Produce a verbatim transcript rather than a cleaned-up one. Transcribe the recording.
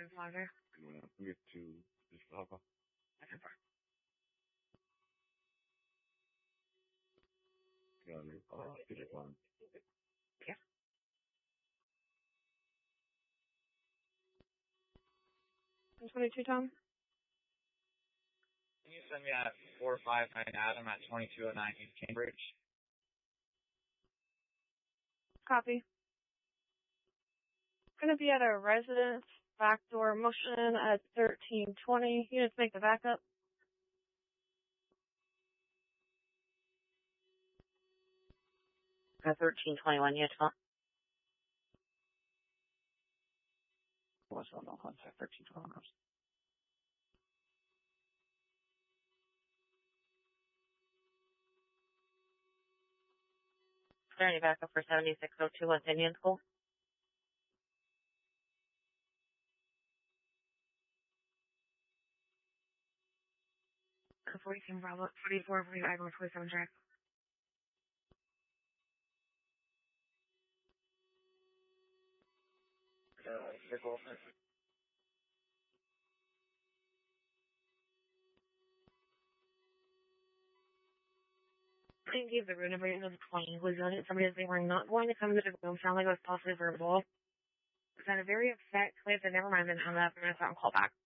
There's Lager. You want to get to this Alpha? That's far. Got it. Oh, get it one. Yeah. twenty-two, Tom? Can you send me that four five nine Adam at twenty-two oh nine East Cambridge? Copy. Going to be at a residence, backdoor motion at thirteen twenty. Units make the backup. At thirteen twenty-one, unit one. What's on the one sec, thirteen twenty-one. Is there any backup for seventy-six oh two West Indian School? forty-seven Bravo, forty-four, forty-five, twenty-seven track. Uh, circle. Please give the room number into the twenty. Was on it. Somebody is they were not going to come to the room. Sound like it was possibly verbal. Sounded very upset. Cliff, and never mind, then hung up and I thought I'll call back.